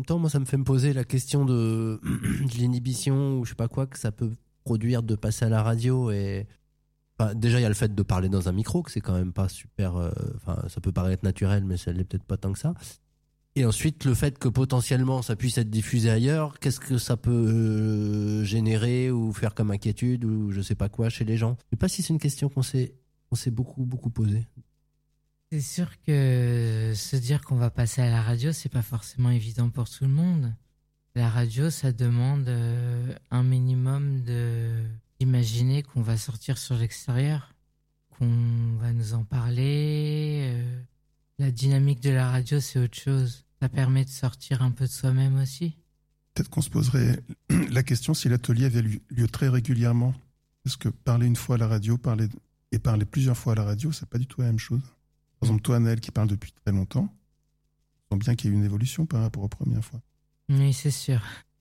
même temps, moi, ça me fait me poser la question de l'inhibition ou je sais pas quoi que ça peut produire de passer à la radio. Et enfin, déjà, il y a le fait de parler dans un micro, que c'est quand même pas super. Enfin, ça peut paraître naturel, mais ça l'est peut-être pas tant que ça. Et ensuite, le fait que potentiellement ça puisse être diffusé ailleurs, qu'est-ce que ça peut générer ou faire comme inquiétude ou je sais pas quoi chez les gens. Je sais pas si c'est une question qu'on s'est beaucoup posée. C'est sûr que se dire qu'on va passer à la radio, c'est pas forcément évident pour tout le monde. La radio, ça demande un minimum d'imaginer qu'on va sortir sur l'extérieur, qu'on va nous en parler. La dynamique de la radio, c'est autre chose. Ça permet de sortir un peu de soi-même aussi. Peut-être qu'on se poserait la question si l'atelier avait lieu très régulièrement. Parce que parler une fois à la radio, parler plusieurs fois à la radio, c'est pas du tout la même chose. Par exemple, toi, Anaël, qui parle depuis très longtemps, on sent bien qu'il y a eu une évolution par rapport aux premières fois. Oui, c'est sûr.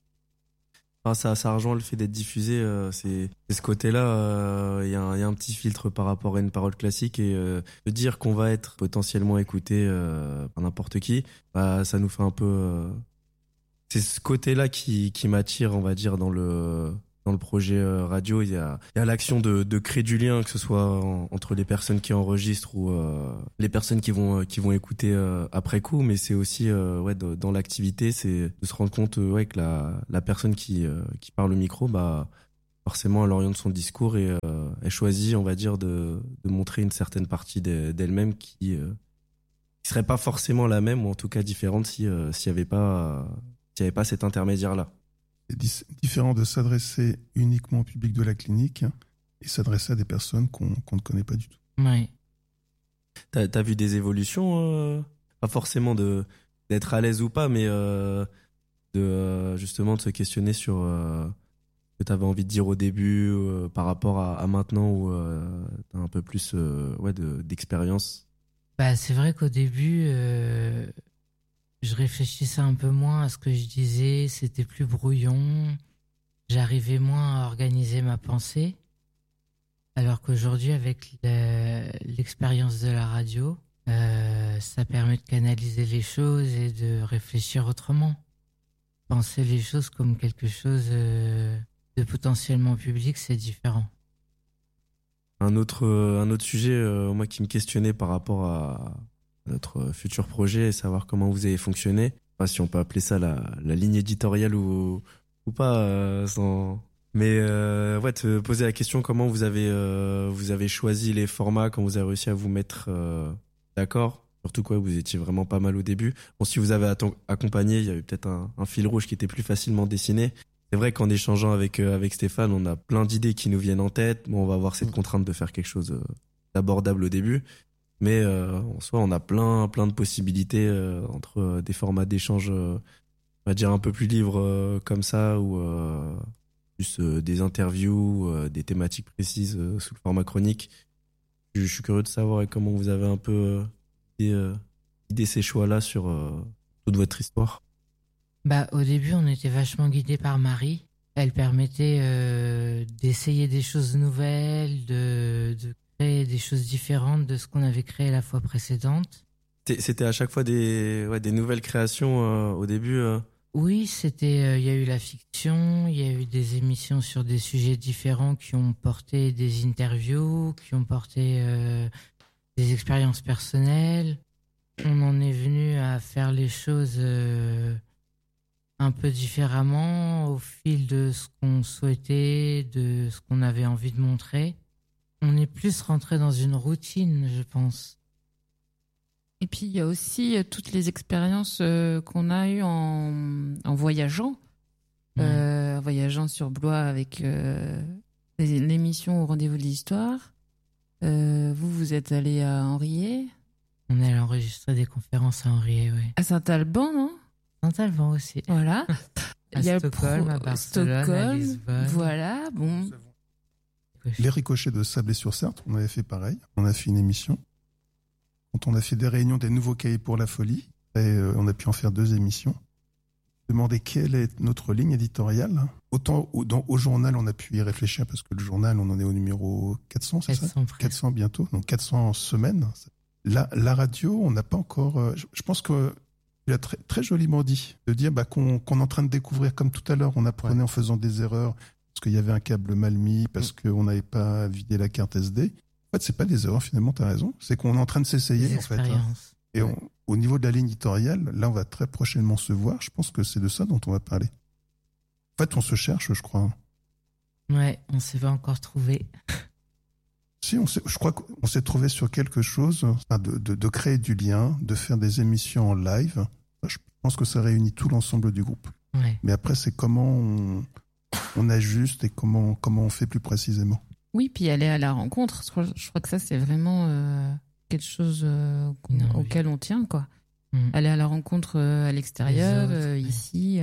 Ça rejoint le fait d'être diffusé. C'est ce côté-là. Il y a un petit filtre par rapport à une parole classique et de dire qu'on va être potentiellement écouté par n'importe qui, ça nous fait un peu. C'est ce côté-là qui m'attire, on va dire, dans le projet radio. Il y a l'action de créer du lien, que ce soit entre les personnes qui enregistrent ou les personnes qui vont écouter après coup, mais c'est aussi dans l'activité, c'est de se rendre compte que la personne qui parle au micro, forcément elle oriente son discours et elle choisit, on va dire, de montrer une certaine partie d'elle-même qui serait pas forcément la même ou en tout cas différente s'il y avait pas cet intermédiaire là. C'est différent de s'adresser uniquement au public de la clinique et s'adresser à des personnes qu'on ne connaît pas du tout. Oui. T'as vu des évolutions, pas forcément d'être à l'aise ou pas, mais justement de se questionner sur ce que t'avais envie de dire au début par rapport à maintenant où t'as un peu plus d'expérience. C'est vrai qu'au début je réfléchissais un peu moins à ce que je disais, c'était plus brouillon, j'arrivais moins à organiser ma pensée, alors qu'aujourd'hui, avec l'expérience de la radio, ça permet de canaliser les choses et de réfléchir autrement. Penser les choses comme quelque chose de potentiellement public, c'est différent. Un autre sujet, moi, qui me questionnait par rapport à notre futur projet et savoir comment vous avez fonctionné. Je sais pas si on peut appeler ça la ligne éditoriale ou pas, mais te poser la question comment vous avez choisi les formats, quand vous avez réussi à vous mettre d'accord. Surtout vous étiez vraiment pas mal au début. Bon, si vous avez accompagné, il y avait peut-être un fil rouge qui était plus facilement dessiné. C'est vrai qu'en échangeant avec Stéphane, on a plein d'idées qui nous viennent en tête. Bon, on va avoir cette contrainte de faire quelque chose d'abordable au début. Mais en soi, on a plein de possibilités entre des formats d'échange, on va dire un peu plus libres comme ça, ou plus des interviews, des thématiques précises sous le format chronique. Je suis curieux de savoir comment vous avez un peu guidé ces choix-là sur toute votre histoire. Au début, on était vachement guidés par Marie. Elle permettait d'essayer des choses nouvelles, de créer des choses différentes de ce qu'on avait créé la fois précédente. C'était à chaque fois des nouvelles créations au début. Oui, c'était. Il y a eu la fiction, il y a eu des émissions sur des sujets différents qui ont porté des interviews, qui ont porté des expériences personnelles. On en est venu à faire les choses un peu différemment au fil de ce qu'on souhaitait, de ce qu'on avait envie de montrer. On est plus rentré dans une routine, je pense. Et puis il y a aussi toutes les expériences qu'on a eues en voyageant, voyageant sur Blois avec l'émission Au rendez-vous de l'histoire. Vous êtes allé à Henriet. On est allé enregistrer des conférences à Henriet, oui. À Saint-Alban, non? Saint-Alban aussi. Voilà. Il y a Stockholm, à Barcelone, à Lisbonne. Voilà, bon. Les ricochets de Sablé-sur-Sarthe, on avait fait pareil. On a fait une émission. Quand on a fait des réunions des nouveaux cahiers pour la folie, et on a pu en faire 2 émissions. Demander quelle est notre ligne éditoriale. Autant au journal, on a pu y réfléchir parce que le journal, on en est au numéro 400, c'est 400 ça 400 bientôt, donc 400 semaines. La radio, on n'a pas encore... Je pense que Tu l'as très, très joliment dit, de dire qu'on est en train de découvrir, comme tout à l'heure, on apprenait en faisant des erreurs, parce qu'il y avait un câble mal mis, parce qu'on n'avait pas vidé la carte SD. En fait, c'est pas des erreurs, finalement, tu as raison. C'est qu'on est en train de s'essayer, en fait. Et au niveau de la ligne éditoriale, là, on va très prochainement se voir. Je pense que c'est de ça dont on va parler. En fait, on se cherche, je crois. Ouais, on s'est pas encore trouvé. Si, je crois qu'on s'est trouvé sur quelque chose, de créer du lien, de faire des émissions en live. Je pense que ça réunit tout l'ensemble du groupe. Ouais. Mais après, c'est comment on ajuste et comment on fait plus précisément. Oui, puis aller à la rencontre. Je crois que ça, c'est vraiment quelque chose auquel on tient, quoi. Aller à la rencontre à l'extérieur, ici.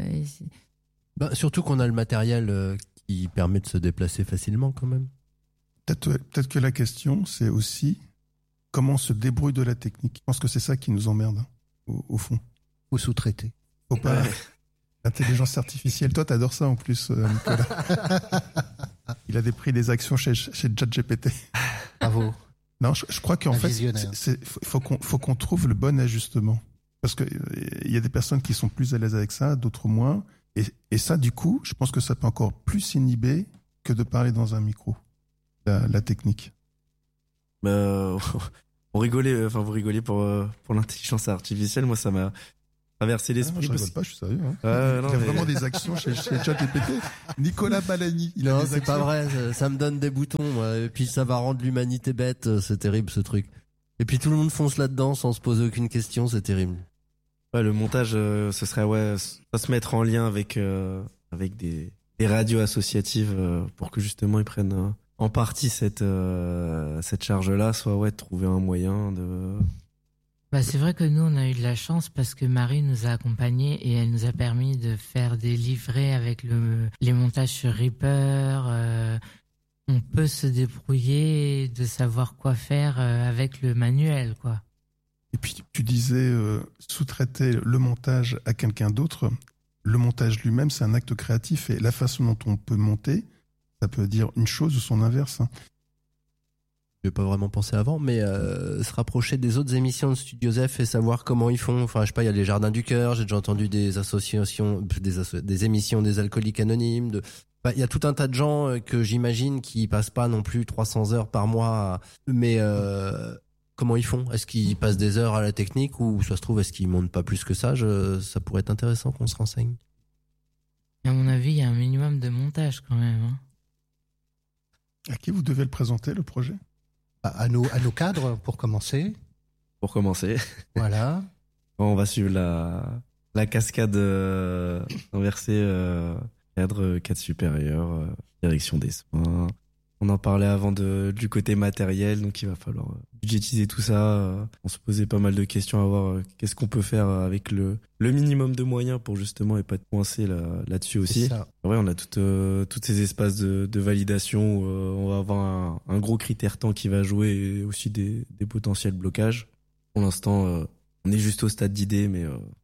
Surtout qu'on a le matériel qui permet de se déplacer facilement quand même. Peut-être que la question, c'est aussi comment on se débrouille de la technique. Je pense que c'est ça qui nous emmerde, au fond. Ou sous-traiter. Faut pas... L'intelligence artificielle, toi, t'adores ça en plus, Nicolas. Il a des actions chez ChatGPT. Bravo. Non, je crois qu'en fait, faut qu'on trouve le bon ajustement. Parce que il y a des personnes qui sont plus à l'aise avec ça, d'autres moins. Et ça, du coup, je pense que ça peut encore plus inhiber que de parler dans un micro. La technique. On rigolait, vous rigolez pour l'intelligence artificielle. Moi, ça m'a traversé l'esprit. Je rigole pas, je suis sérieux. Hein. Il y a vraiment des actions chez ChatGPT. Nicolas Balani, il a non, des c'est actions. pas vrai. Ça me donne des boutons, moi. Et puis ça va rendre l'humanité bête. C'est terrible, ce truc. Et puis tout le monde fonce là-dedans sans se poser aucune question. C'est terrible. Ouais, le montage, ce serait se mettre en lien avec des radios associatives pour que justement ils prennent en partie cette charge-là, soit trouver un moyen de... C'est vrai que nous, on a eu de la chance parce que Marie nous a accompagnés et elle nous a permis de faire des livrets avec les montages sur Reaper. On peut se débrouiller, de savoir quoi faire avec le manuel, quoi. Et puis, tu disais sous-traiter le montage à quelqu'un d'autre. Le montage lui-même, c'est un acte créatif et la façon dont on peut monter, ça peut dire une chose ou son inverse. Je n'ai pas vraiment pensé avant, mais se rapprocher des autres émissions de Studio Zef et savoir comment ils font. Enfin, je sais pas, il y a les Jardins du Cœur, j'ai déjà entendu des associations, des émissions des Alcooliques Anonymes. Il y a tout un tas de gens que j'imagine qui passent pas non plus 300 heures par mois. Mais comment ils font ? Est-ce qu'ils passent des heures à la technique ou ça se trouve, est-ce qu'ils montent pas plus que ça ? Ça pourrait être intéressant qu'on se renseigne. À mon avis, il y a un minimum de montage quand même. Hein. À qui vous devez le présenter, le projet ? À nos cadres, pour commencer. Pour commencer. Voilà. On va suivre la cascade inversée, cadre supérieur, direction des soins. On en parlait avant du côté matériel, donc il va falloir budgétiser tout ça. On se posait pas mal de questions à voir qu'est-ce qu'on peut faire avec le minimum de moyens pour justement et pas être coincé là-dessus aussi. Ouais, on a toutes ces espaces de validation où on va avoir un gros critère temps qui va jouer et aussi des potentiels blocages. Pour l'instant, on est juste au stade d'idée, mais